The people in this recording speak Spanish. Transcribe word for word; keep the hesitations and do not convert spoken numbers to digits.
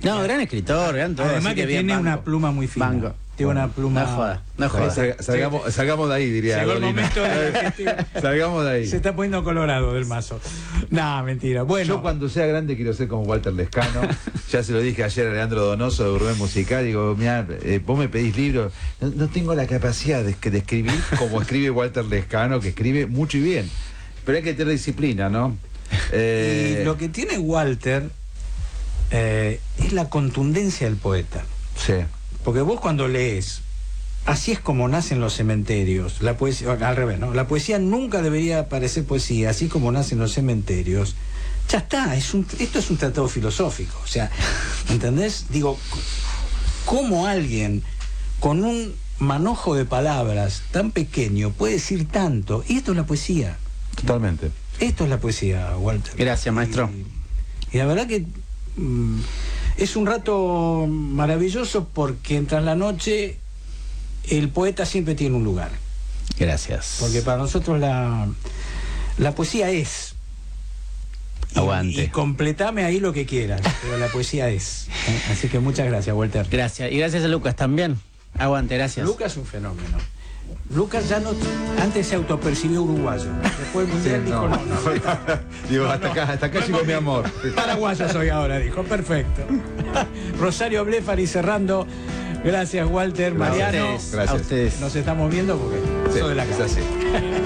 No, gran escritor, gran todo. Además que, que tiene banco. Una pluma muy fina. Banco. Tiene bueno, una pluma. No joda, no joda. Sal, salgamos, salgamos de ahí, diría. Llegó el Dolina. momento de Salgamos de ahí. Se está poniendo colorado del mazo. Nah, mentira. Bueno. Yo cuando sea grande quiero ser como Walter Lescano. Ya se lo dije ayer a Leandro Donoso de Gourmet Musical. Digo, mira, eh, vos me pedís libros. No, no tengo la capacidad de, de escribir como escribe Walter Lescano, que escribe mucho y bien. Pero hay que tener disciplina, ¿no? Eh... Y lo que tiene Walter eh, es la contundencia del poeta. Sí. Porque vos cuando lees, así es como nacen los cementerios, la poesía, al revés, ¿no? La poesía nunca debería parecer poesía, así como nacen los cementerios. Ya está, es un, esto es un tratado filosófico, o sea, ¿entendés? Digo, ¿cómo alguien con un manojo de palabras tan pequeño puede decir tanto? Y esto es la poesía. Totalmente. Esto es la poesía, Walter. Gracias, maestro. Y, y la verdad que mmm, es un rato maravilloso porque tras la noche el poeta siempre tiene un lugar. Gracias. Porque para nosotros la, la poesía es. Y, Aguante. Y completame ahí lo que quieras, pero la poesía es. ¿eh? Así que muchas gracias, Walter. Gracias. Y gracias a Lucas también. Aguante, gracias. Lucas es un fenómeno. Lucas ya no, antes se autopercibió uruguayo, después del mundial sí, dijo no, no, no, no. Digo, no, hasta no, acá, hasta acá no, llegó no, mi amor. Paraguayo soy ahora, dijo, perfecto. Rosario Blefari cerrando. Gracias, Walter, Mariano. Gracias. A ustedes. Nos estamos viendo porque sí, soy de la casa. Es así.